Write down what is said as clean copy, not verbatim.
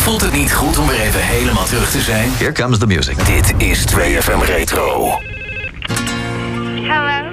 Voelt het niet goed om weer even helemaal terug te zijn? Here comes the music. Dit is 2FM Retro. Hello?